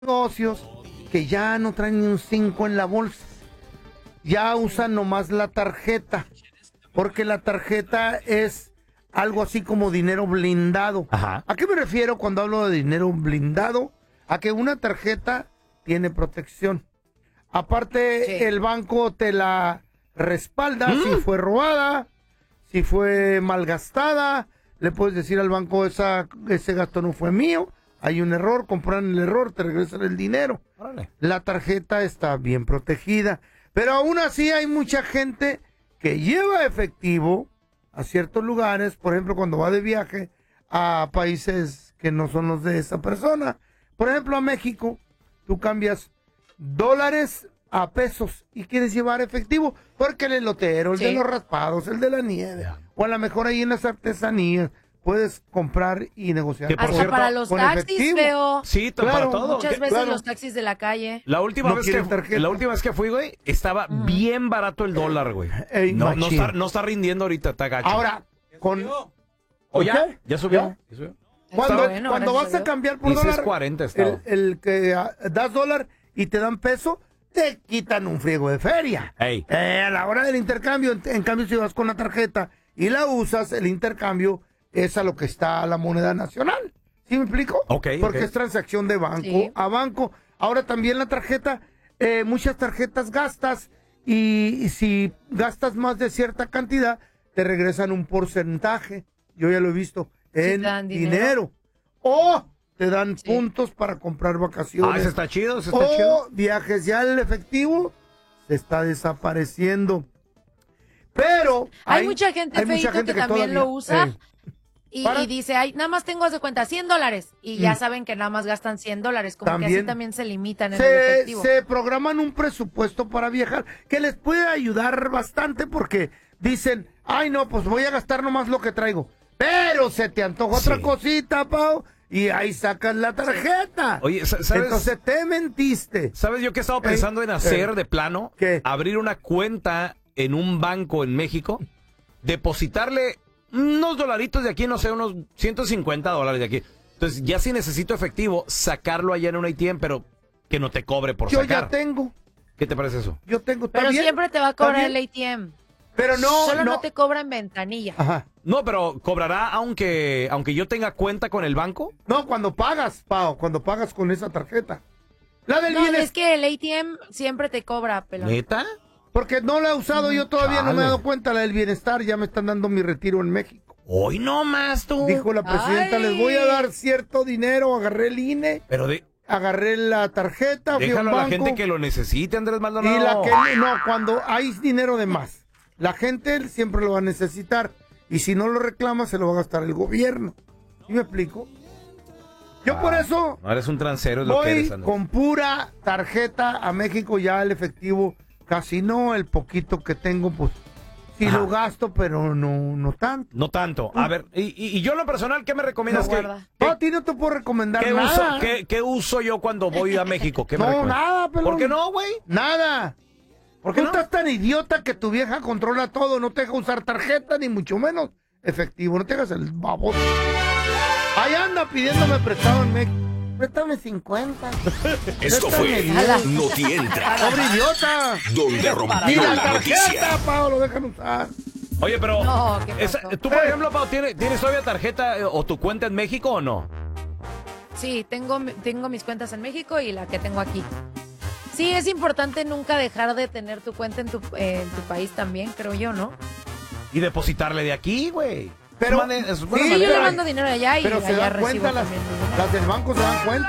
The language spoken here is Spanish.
negocios que ya no traen ni un 5 en la bolsa. Ya usan nomás la tarjeta. Porque la tarjeta es algo así como dinero blindado. Ajá. ¿A qué me refiero cuando hablo de dinero blindado? A que una tarjeta tiene protección. Aparte, Sí. el banco te la respalda si fue robada, si fue malgastada. Le puedes decir al banco, ese gasto no fue mío, hay un error, compran el error, te regresan el dinero. Órale. La tarjeta está bien protegida. Pero aún así hay mucha gente que lleva efectivo a ciertos lugares, por ejemplo, cuando va de viaje a países que no son los de esa persona. Por ejemplo, a México, tú cambias dólares a pesos y quieres llevar efectivo, porque el elotero, el de los raspados, el de la nieve, o a lo mejor ahí en las artesanías, puedes comprar y negociar. Que por Hasta cierto, para los con taxis, efectivo. feo. Sí, Claro, para todo. Muchas veces claro. los taxis de la calle. La última, No vez quieren tarjeta. la última vez que fui, güey, estaba bien barato el dólar, güey. Ey, No machín. está rindiendo ahorita, está gacho. Ahora, con... ¿O ya? ¿Qué? ¿Ya subió? ¿Ya? ¿Ya subió? Cuando, bueno, cuando gracias vas a a Dios. cambiar por 16.40 dólar, estaba. el que das dólar y te dan peso, te quitan un friego de feria. Ey. A la hora del intercambio, en cambio, si vas con la tarjeta y la usas, el intercambio es a lo que está la moneda nacional. ¿Sí me explico? Ok, Porque ok. es transacción de banco Sí. a banco. Ahora también la tarjeta, muchas tarjetas gastas y si gastas más de cierta cantidad, te regresan un porcentaje. Yo ya lo he visto te en dan dinero. dinero. O te dan puntos para comprar vacaciones. Ah, ese está chido, ese está o chido. viajes. Ya el efectivo se está desapareciendo. Pero Hay mucha gente, hay mucha feíto, gente que también todavía- lo usa y Para- dice, ay, nada más tengo, haz de cuenta, $100. Y ya saben que nada más gastan $100. Como que así también se limitan en el efectivo. se programan un presupuesto para viajar que les puede ayudar bastante porque dicen, ay no, pues voy a gastar nomás lo que traigo. Pero se te antoja Sí. otra cosita, Pau, y ahí sacas la tarjeta. Oye, ¿sabes? Entonces te mentiste. ¿Sabes yo qué he estado pensando en hacer de plano? ¿Qué? Abrir una cuenta en un banco en México, depositarle unos dolaritos de aquí, no sé, unos $150 de aquí. Entonces, ya si necesito efectivo, sacarlo allá en un ATM, pero que no te cobre por Yo sacar. ya tengo. ¿Qué te parece eso? Yo tengo. ¿está Pero bien? siempre te va a ¿Está cobrar bien? el ATM. Pero no, Solo no te cobra en ventanilla. Ajá. No, pero ¿cobrará aunque yo tenga cuenta con el banco? No, cuando pagas, Pau, cuando pagas con esa tarjeta. La del No, bienestar. es que el ATM siempre te cobra, pelón. ¿Neta? Porque no la he usado, yo todavía no me he Chale. dado cuenta. La del bienestar, ya me están dando mi retiro en México. Hoy no más tú. Dijo la presidenta, Ay. les voy a dar cierto dinero. Agarré el INE, Pero agarré la tarjeta, fui a un déjalo a la banco. gente que lo necesite, Andrés Y Maldonado. la que no, cuando hay dinero de más, la gente siempre lo va a necesitar. Y si no lo reclama, se lo va a gastar el gobierno. ¿Sí me explico? Yo por eso No eres un transero, es lo que voy eres, Andrés. con pura tarjeta a México, ya el efectivo casi no, el poquito que tengo, pues sí Ajá. lo gasto, pero no tanto. No tanto. A ver, y yo en lo personal, ¿qué me recomiendas? Lo ¿Qué, guarda. No, a ti no te puedo recomendar qué nada. uso, qué uso yo cuando voy a México? ¿Qué me No, recomiendas? nada, pelón. ¿Por qué no, güey? Nada. ¿Por qué Tú no? estás tan idiota que tu vieja controla todo, no te deja usar tarjeta, ni mucho menos efectivo, no te hagas el baboso. Ahí anda pidiéndome prestado en México. Préstame 50. Esto Préstame fue 10. No Te Entra, Pobre idiota. donde Ni rompieron la la noticia. tarjeta, Pau, lo dejan usar. Oye, pero No, ¿qué pasó? tú, por ejemplo, Pau, ¿tienes todavía tarjeta o tu cuenta en México o no? Sí, tengo mis cuentas en México y la que tengo aquí. Sí, es importante nunca dejar de tener tu cuenta en tu país también, creo yo, ¿no? Y depositarle de aquí, güey. Pero- Es Sí, buena Sí, yo manera. le mando dinero allá y Pero se allá dan recibo cuenta, también. las del banco se dan cuenta.